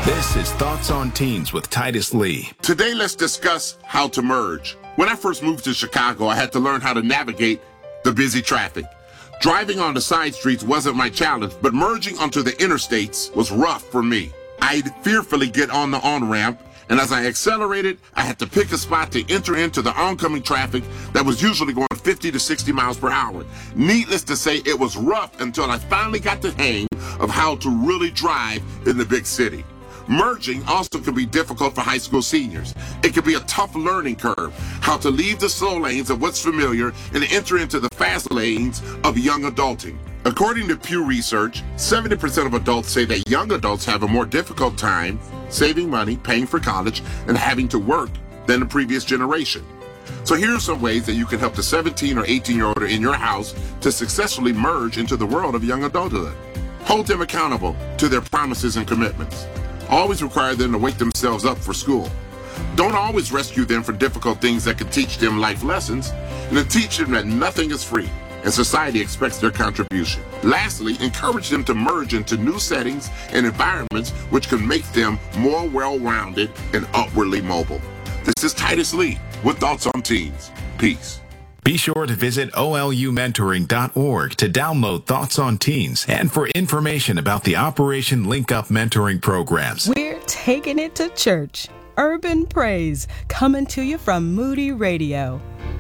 This is Thoughts on Teens with Titus Lee. Today, let's discuss how to merge. When I first moved to Chicago, I had to learn how to navigate the busy traffic. Driving on the side streets wasn't my challenge, but merging onto the interstates was rough for me. I'd fearfully get on the on-ramp, and as I accelerated, I had to pick a spot to enter into the oncoming traffic that was usually going 50 to 60 miles per hour. Needless to say, it was rough until I finally got the hang of how to really drive in the big city. Merging also can be difficult for high school seniors. It can be a tough learning curve, how to leave the slow lanes of what's familiar and enter into the fast lanes of young adulting. According to Pew Research, 70% of adults say that young adults have a more difficult time saving money, paying for college, and having to work than the previous generation. So here are some ways that you can help the 17 or 18-year-old in your house to successfully merge into the world of young adulthood. Hold them accountable to their promises and commitments. Always require them to wake themselves up for school. Don't always rescue them from difficult things that can teach them life lessons, and then teach them that nothing is free, and society expects their contribution. Lastly, encourage them to merge into new settings and environments which can make them more well-rounded and upwardly mobile. This is Titus Lee with Thoughts on Teens. Peace. Be sure to visit olumentoring.org to download Thoughts on Teens and for information about the Operation Link Up mentoring programs. We're taking it to church. Urban Praise, coming to you from Moody Radio.